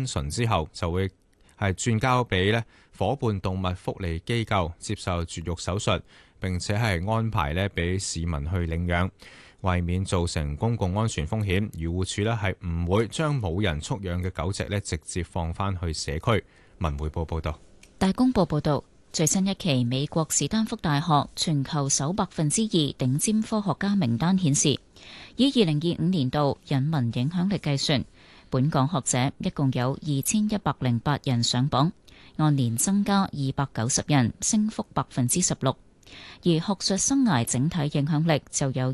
純之後，就會係轉交俾咧夥伴動物福利機構接受絕育手術，並且係安排咧俾市民去領養。為免造成公共安全風險，漁護署咧係唔會將冇人畜養嘅狗隻咧直接放返去社區。文匯報報道。 大公報報道，最新一期美國史丹福大學全球首2%頂尖科學家名單顯示，以2025年度引文影響力計算，本港學者一共有2108人上榜，按年增加290人，升幅16%。而學術生涯整體影響力就有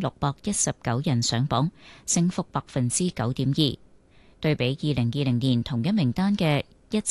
1619人上榜，升幅9.2%。對比2020年同一名單嘅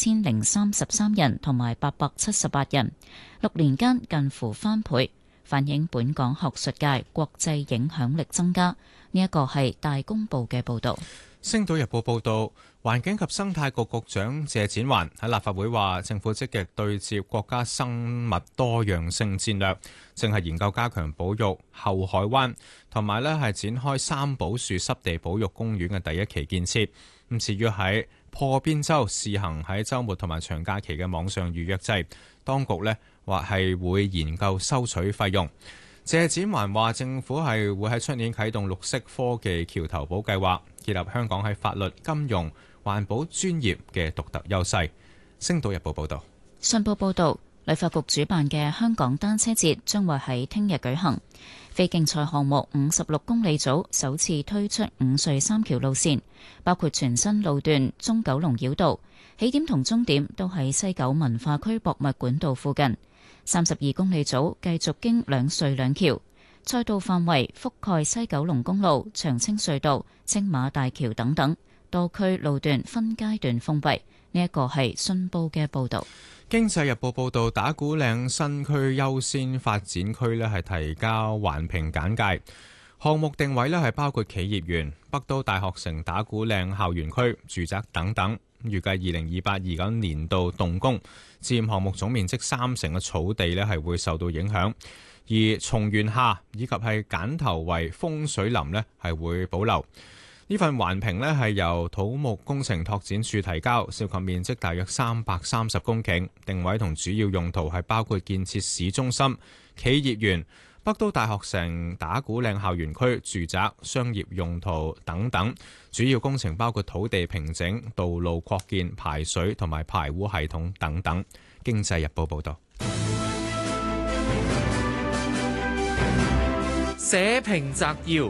1033人同埋878人，6年間近乎翻倍，反映本港學術界國際影響力增加。呢一個係大公報嘅報導。 星島日報報導，環境及生態局局長謝展寰喺立法會話，政府積極對接國家生物多樣性戰略，正係研究加強保育後海灣，同埋咧係展開三寶樹濕地保育公園嘅第一期建設。咁至於喺破邊洲試行喺週末同埋長假期嘅網上預約制，當局呢話係會研究收取費用。謝展寰話，政府係會喺出年啟動綠色科技橋頭堡計劃，結合香港喺法律、金融、環保專業嘅獨特優勢。星島日報報道。 信報報導，旅發局主辦嘅香港單車節將會喺聽日舉行。非競賽項目56公里組首次推出5隧3橋路線，包括全新路段中九龍繞道，起點同終點都喺西九文化區博物館道附近。32公里組繼續經兩隧兩橋，賽道範圍覆蓋西九龍公路、長青隧道、青馬大橋等等，多區路段分階段封閉。呢一個係信報嘅報導。 經濟日報報導，打鼓嶺新區優先發展區呢係提交環評簡介，項目定位呢係包括企業園、北都大學城打鼓嶺校園區、住宅等等。預計2028-29年度動工，佔項目總面積30%嘅草地呢係會受到影響，而松園下以及係簡頭圍風水林呢係會保留。呢份環評呢係由土木工程拓展署提交，涉及面積大約330公頃，定位同主要用途係包括建設市中心、企業園、北都大學城打鼓嶺校園區、住宅、商業用途等等。主要工程包括土地平整、道路擴建、排水同埋排污系統等等。經濟日報報道。 社評摘要。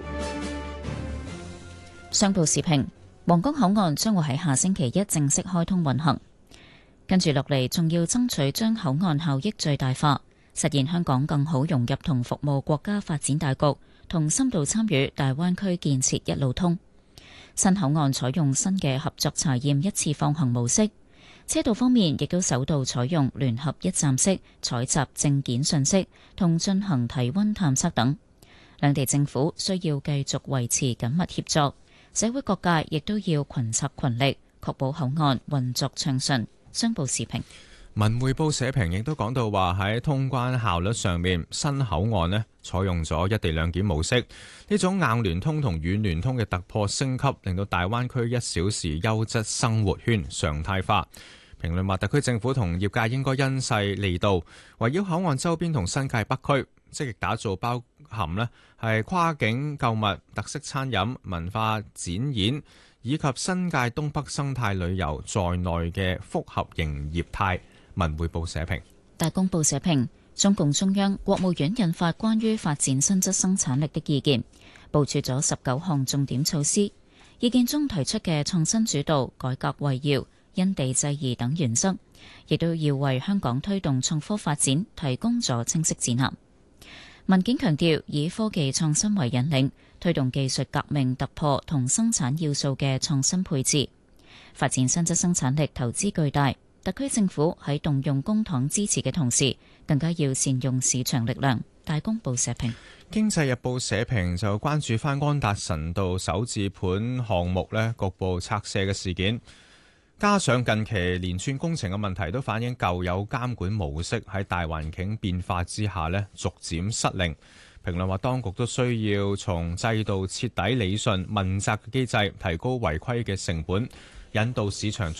商報時評，皇崗口岸將會喺下星期一正式開通運行，跟住落嚟仲要爭取將口岸效益最大化，實現香港更好融入同服務國家發展大局，同深度參與大灣區建設一路通。新口岸採用新嘅合作查驗一次放行模式，車道方面亦都首度採用聯合一站式採集證件信息同進行體溫探測等。兩地政府需要繼續維持緊密協作。社會各界亦都要群策群力，確保口岸運作暢順。商報時評。 文匯報社評亦都講到話，喺通關效率上面，新口岸呢採用咗一地兩檢模式，呢種硬聯通同軟聯通嘅突破升級，令到大灣區1小時優質生活圈常態化。評論話，特區政府同業界應該因勢利導，圍繞口岸周邊同新界北區，積極打造包含呢係跨境購物、特色餐飲、文化展演以及新界東北生態旅遊在內嘅複合型業態。文匯報社評。 大公報社評，中共中央、國務院印發關於發展新質生產力的意見，部署咗19項重點措施。意見中提出嘅創新主導、改革為要、因地制宜等原則，亦都要為香港推動創科發展提供咗清晰指南。文件強調，以科技創新為引領，推動技術革命突破同生產要素嘅創新配置，發展新質生產力投資巨大。特區政府喺動用公帑支持嘅同時，更加要善用市場力量。大公報社評。 經濟日報社評就關注翻安達臣道首置盤項目呢局部拆卸嘅事件，加上近期連串工程嘅問題，都反映舊有監管模式喺大環境變化之下呢逐漸失靈。評論話，當局都需要從制度徹底理順問責嘅機制，提高違規嘅成本，引導市場